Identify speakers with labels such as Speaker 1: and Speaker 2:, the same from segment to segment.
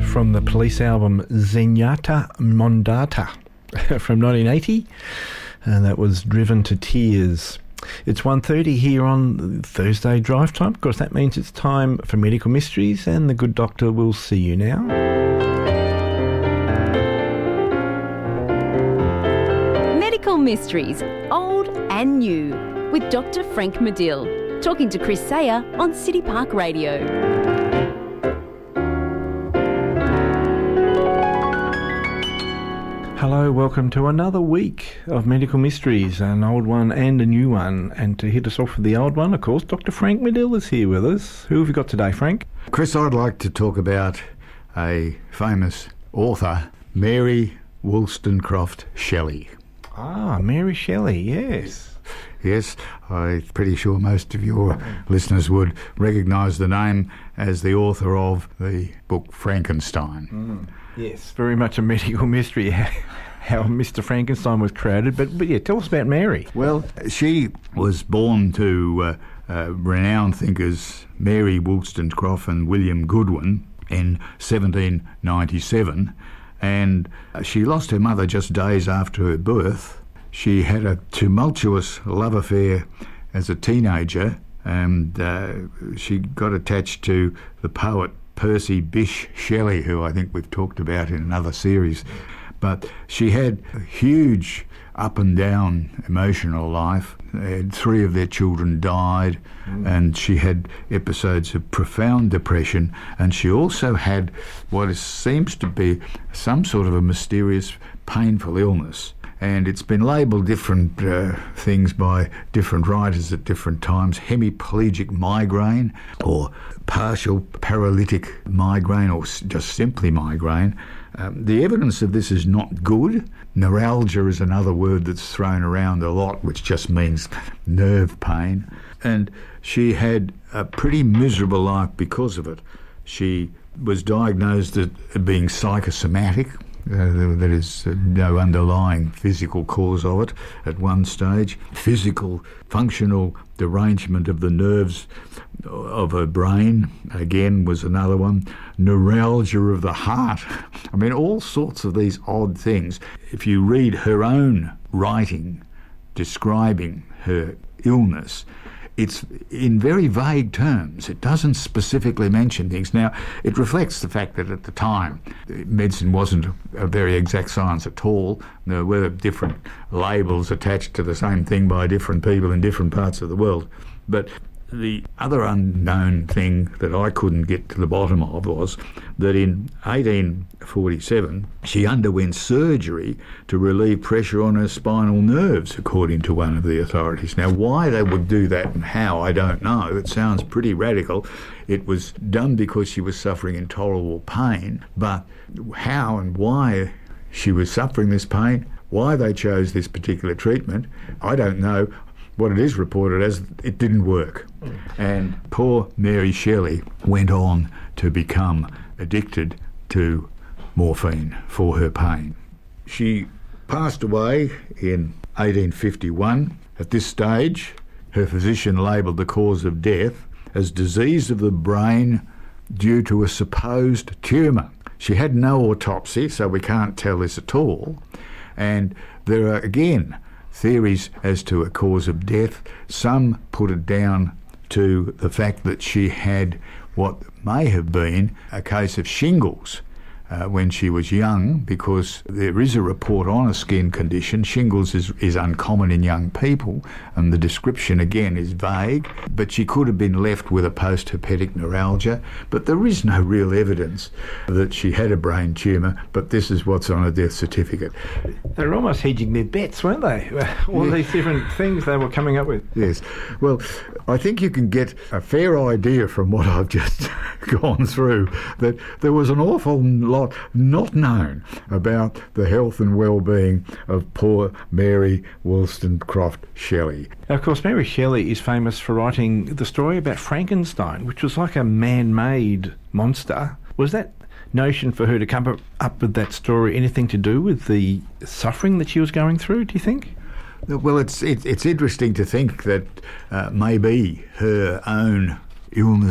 Speaker 1: from the Police album Zenyatta Mondata from 1980, and that was Driven to Tears. It's 1:30 here on Thursday Drive Time. Of course, that means it's time for Medical Mysteries, and the good doctor will see you now.
Speaker 2: Medical Mysteries, old and new, with Dr. Frank Medill, talking to Chris Sayer on City Park Radio.
Speaker 1: Hello, welcome to another week of Medical Mysteries, an old one and a new one. And to hit us off with the old one, of course, Dr. Frank Medill is here with us. Who have you got today, Frank?
Speaker 3: Chris, I'd like to talk about a famous author, Mary Wollstonecraft Shelley.
Speaker 1: Ah, Mary Shelley, yes.
Speaker 3: Yes, I'm pretty sure most of your listeners would recognise the name as the author of the book Frankenstein.
Speaker 1: Yes, very much a medical mystery how Mr. Frankenstein was created. But yeah, tell us about Mary.
Speaker 3: Well, she was born to renowned thinkers Mary Wollstonecraft and William Goodwin in 1797, and she lost her mother just days after her birth. She had a tumultuous love affair as a teenager, and she got attached to the poet Percy Bysshe Shelley, who I think we've talked about in another series. But she had a huge up and down emotional life. Three of their children died, and she had episodes of profound depression, and she also had what seems to be some sort of a mysterious, painful illness. And it's been labelled different things by different writers at different times: hemiplegic migraine, or partial paralytic migraine, or just simply migraine. The evidence of this is not good. Neuralgia is another word that's thrown around a lot, which just means nerve pain. And she had a pretty miserable life because of it. She was diagnosed as being psychosomatic. There is no underlying physical cause of it at one stage. Physical, functional derangement of the nerves of her brain, again, was another one. Neuralgia of the heart. I mean, all sorts of these odd things. If you read her own writing describing her illness, it's in very vague terms. It doesn't specifically mention things. Now, it reflects the fact that at the time, medicine wasn't a very exact science at all. There were different labels attached to the same thing by different people in different parts of the world. But the other unknown thing that I couldn't get to the bottom of was that in 1847 she underwent surgery to relieve pressure on her spinal nerves, according to one of the authorities. Now, why they would do that and how, I don't know. It sounds pretty radical. It was done because she was suffering intolerable pain, but how and why she was suffering this pain, why they chose this particular treatment, I don't know. What it is reported as, it didn't work. And poor Mary Shelley went on to become addicted to morphine for her pain. She passed away in 1851. At this stage, her physician labelled the cause of death as disease of the brain due to a supposed tumour. She had no autopsy, so we can't tell this at all. And there are, again, theories as to a cause of death. Some put it down to the fact that she had what may have been a case of shingles when she was young, because there is a report on a skin condition. Shingles is uncommon in young people, and the description again is vague, but she could have been left with a post-herpetic neuralgia. But there is no real evidence that she had a brain tumour, but this is what's on a death certificate.
Speaker 1: They were almost hedging their bets, weren't they? All these different things they were coming up with.
Speaker 3: Yes. Well, I think you can get a fair idea from what I've just gone through that there was an awful lot not known about the health and well-being of poor Mary Wollstonecraft Shelley.
Speaker 1: Now, of course, Mary Shelley is famous for writing the story about Frankenstein, which was like a man-made monster. Was that notion for her to come up with that story anything to do with the suffering that she was going through, do you think?
Speaker 3: Well, it's interesting to think that maybe her own illness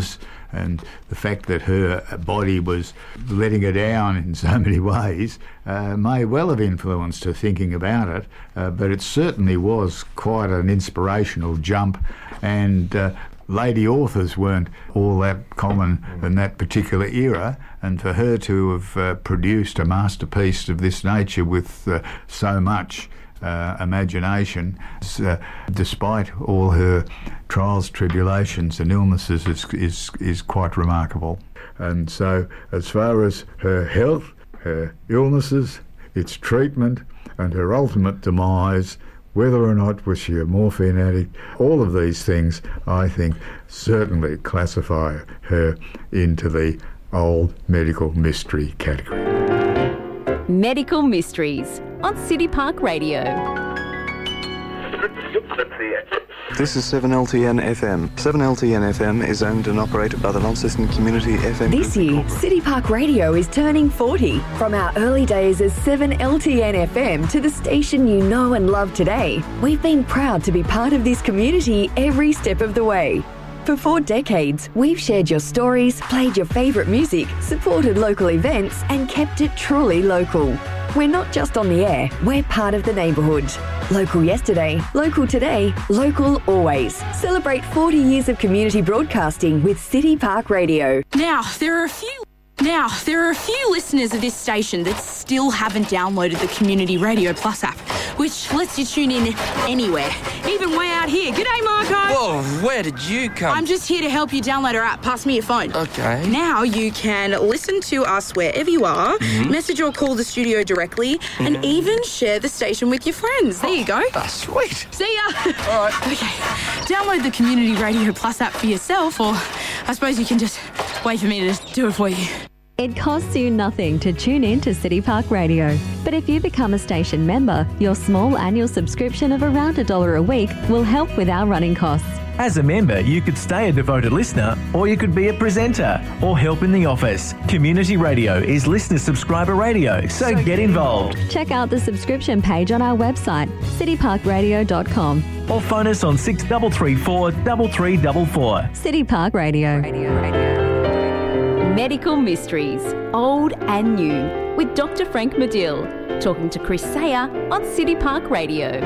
Speaker 3: and the fact that her body was letting her down in so many ways may well have influenced her thinking about it, but it certainly was quite an inspirational jump, and lady authors weren't all that common in that particular era, and for her to have produced a masterpiece of this nature with so much imagination, despite all her trials, tribulations and illnesses, is quite remarkable. And so as far as her health, her illnesses, its treatment and her ultimate demise, whether or not was she a morphine addict, all of these things, I think, certainly classify her into the old medical mystery category.
Speaker 2: Medical Mysteries on City Park Radio.
Speaker 4: This is 7LTN FM. 7LTN FM is owned and operated by the Launceston Community FM.
Speaker 5: This year, City Park Radio is turning 40. From our early days as 7LTN FM to the station you know and love today, we've been proud to be part of this community every step of the way. For 4 decades, we've shared your stories, played your favourite music, supported local events and kept it truly local. We're not just on the air, we're part of the neighbourhood. Local yesterday, local today, local always. Celebrate 40 years of community broadcasting with City Park Radio.
Speaker 6: Now, there are a few listeners of this station that still haven't downloaded the Community Radio Plus app, which lets you tune in anywhere, even way out here. G'day, Marco.
Speaker 7: Whoa, where did you come?
Speaker 6: I'm just here to help you download our app. Pass me your phone.
Speaker 7: Okay.
Speaker 6: Now you can listen to us wherever you are, message or call the studio directly, and even share the station with your friends. There you go.
Speaker 7: Oh, sweet.
Speaker 6: See ya.
Speaker 7: All right.
Speaker 6: Okay. Download the Community Radio Plus app for yourself, or I suppose you can just wait for me to do it for you.
Speaker 8: It costs you nothing to tune in to City Park Radio. But if you become a station member, your small annual subscription of around $1 a week will help with our running costs.
Speaker 9: As a member, you could stay a devoted listener, or you could be a presenter, or help in the office. Community Radio is listener-subscriber radio, so get involved.
Speaker 8: Check out the subscription page on our website, cityparkradio.com.
Speaker 9: Or phone us on 6334 3344.
Speaker 8: City Park Radio.
Speaker 2: Medical Mysteries, old and new, with Dr. Frank Medill, talking to Chris Sayer on City Park Radio.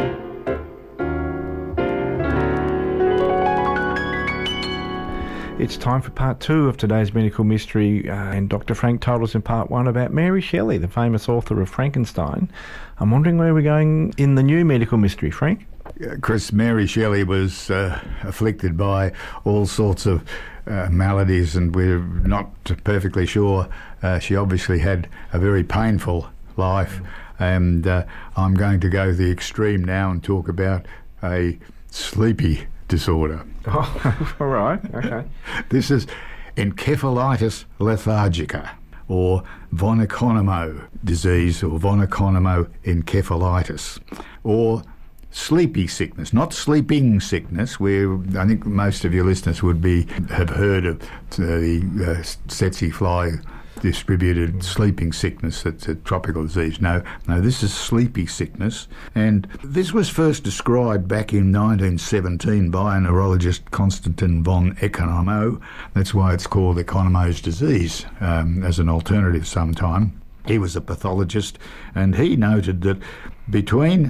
Speaker 1: It's time for part 2 of today's medical mystery, and Dr. Frank told us in part 1 about Mary Shelley, the famous author of Frankenstein. I'm wondering where we're going in the new medical mystery, Frank?
Speaker 3: Chris, Mary Shelley was afflicted by all sorts of maladies, and we're not perfectly sure. She obviously had a very painful life, and I'm going to go the extreme now and talk about a sleepy disorder.
Speaker 1: Oh, all right, okay.
Speaker 3: This is encephalitis lethargica, or von Economo disease, or von Economo encephalitis, or sleepy sickness, not sleeping sickness, where I think most of your listeners have heard of the tsetse fly distributed sleeping sickness. That's a tropical disease. No, this is sleepy sickness, and this was first described back in 1917 by a neurologist, Konstantin von Economo. That's why it's called Economo's disease, as an alternative sometime. He was a pathologist, and he noted that between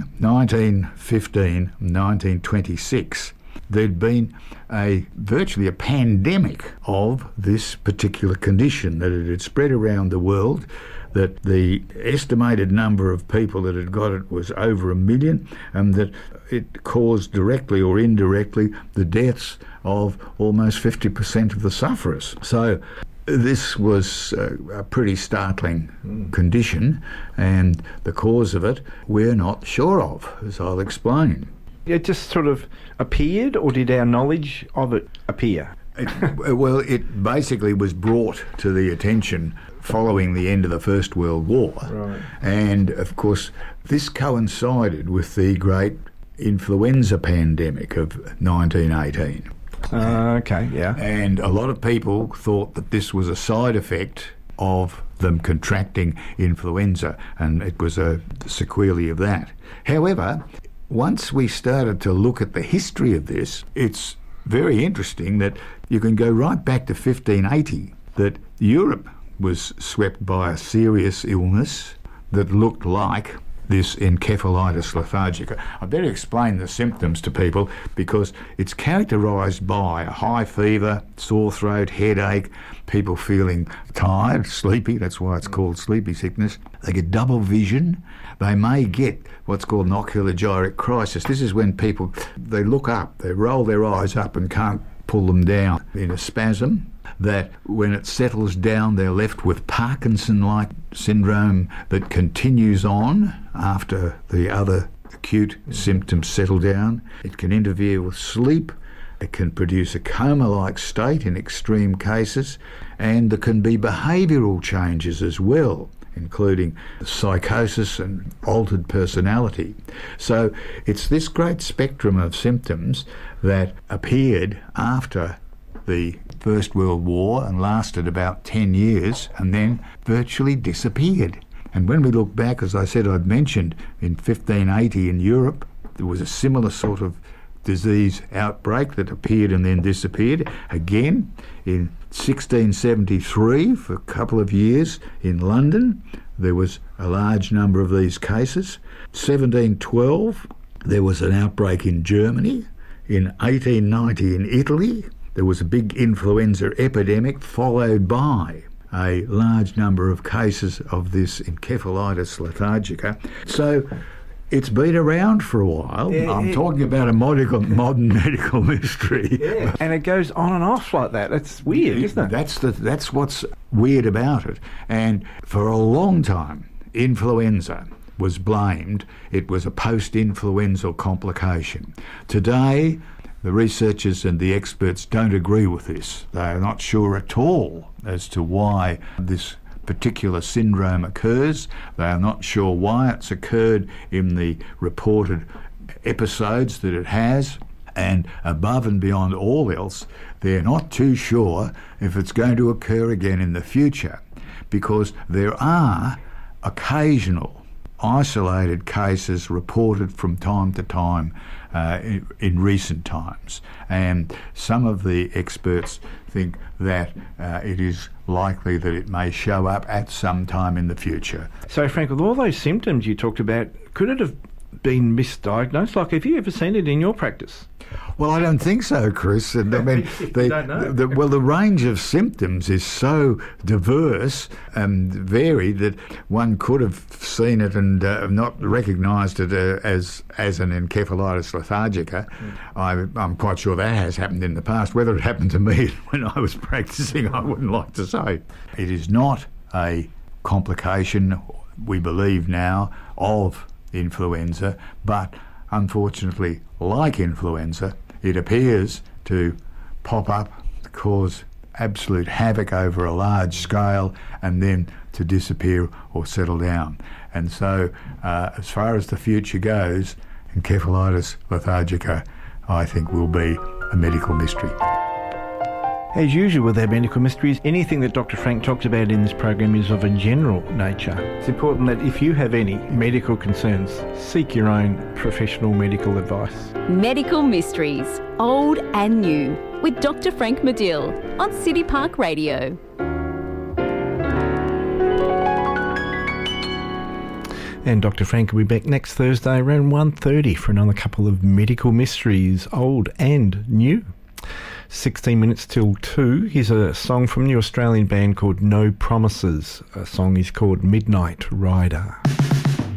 Speaker 3: 1915 and 1926, there'd been virtually a pandemic of this particular condition, that it had spread around the world, that the estimated number of people that had got it was over 1 million, and that it caused directly or indirectly the deaths of almost 50% of the sufferers. So this was a pretty startling condition, and the cause of it we're not sure of, as I'll explain.
Speaker 1: It just sort of appeared, or did our knowledge of it appear?
Speaker 3: It basically was brought to the attention following the end of the First World War.
Speaker 1: Right.
Speaker 3: And, of course, this coincided with the great influenza pandemic of 1918.
Speaker 1: Okay, yeah.
Speaker 3: And a lot of people thought that this was a side effect of them contracting influenza, and it was a sequelae of that. However, once we started to look at the history of this, it's very interesting that you can go right back to 1580, that Europe was swept by a serious illness that looked like this encephalitis lethargica. I better explain the symptoms to people because it's characterised by a high fever, sore throat, headache, people feeling tired, sleepy, that's why it's called sleepy sickness. They get double vision. They may get what's called an ocular gyrate crisis. This is when people, they look up, they roll their eyes up and can't pull them down in a spasm, that when it settles down they're left with Parkinson-like syndrome that continues on after the other acute symptoms settle down. It can interfere with sleep, it can produce a coma-like state in extreme cases, and there can be behavioural changes as well, including psychosis and altered personality. So it's this great spectrum of symptoms that appeared after the First World War and lasted about 10 years and then virtually disappeared. And when we look back, as I said, I'd mentioned in 1580 in Europe, there was a similar sort of disease outbreak that appeared and then disappeared. Again, in 1673, for a couple of years in London, there was a large number of these cases. 1712, there was an outbreak in Germany. In 1890 in Italy, there was a big influenza epidemic followed by a large number of cases of this encephalitis lethargica. So it's been around for a while. I'm talking about a modern medical mystery.
Speaker 1: Yeah. And it goes on and off like that. It's weird, isn't it?
Speaker 3: That's what's weird about it. And for a long time, influenza was blamed. It was a post-influenzal complication. Today, the researchers and the experts don't agree with this. They are not sure at all as to why this particular syndrome occurs. They are not sure why it's occurred in the reported episodes that it has. And above and beyond all else, they're not too sure if it's going to occur again in the future, because there are occasional isolated cases reported from time to time in recent times, and some of the experts think that it is likely that it may show up at some time in the future.
Speaker 1: So, Frank, with all those symptoms you talked about, could it have been misdiagnosed? Like, have you ever seen it in your practice?
Speaker 3: Well, I don't think so, Chris. And I mean, the range of symptoms is so diverse and varied that one could have seen it and not recognised it as an encephalitis lethargica. I'm quite sure that has happened in the past. Whether it happened to me when I was practising, I wouldn't like to say. It is not a complication, we believe now, of influenza, but unfortunately, like influenza, it appears to pop up, to cause absolute havoc over a large scale, and then to disappear or settle down. And so, as far as the future goes, encephalitis lethargica, I think, will be a medical mystery.
Speaker 1: As usual with our medical mysteries, anything that Dr. Frank talks about in this program is of a general nature. It's important that if you have any medical concerns, seek your own professional medical advice.
Speaker 2: Medical Mysteries, Old and New, with Dr. Frank Medill on City Park Radio.
Speaker 1: And Dr. Frank will be back next Thursday around 1:30 for another couple of medical mysteries, old and new. 16 minutes till 2. Here's a song from the Australian band called No Promises. A song is called Midnight Rider.